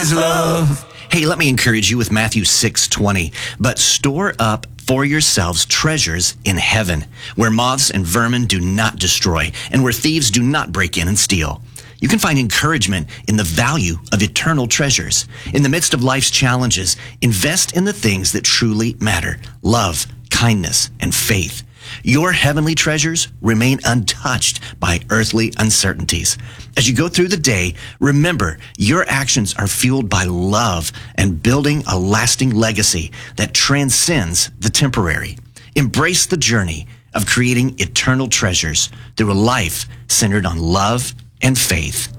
is love. Hey, let me encourage you with Matthew 6:20. But store up for yourselves treasures in heaven, where moths and vermin do not destroy, and where thieves do not break in and steal. You can find encouragement in the value of eternal treasures. In the midst of life's challenges, invest in the things that truly matter: love, kindness, and faith. Your heavenly treasures remain untouched by earthly uncertainties. As you go through the day, remember your actions are fueled by love and building a lasting legacy that transcends the temporary. Embrace the journey of creating eternal treasures through a life centered on love and faith.